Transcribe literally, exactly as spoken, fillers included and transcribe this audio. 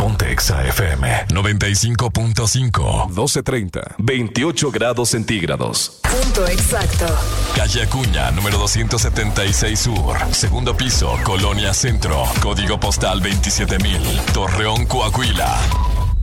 Ponte Exa F M noventa y cinco punto cinco. doce treinta. veintiocho grados centígrados. Punto exacto. Calle Acuña, número doscientos setenta y seis Sur. Segundo piso, Colonia Centro. Código postal veintisiete mil. Torreón, Coahuila.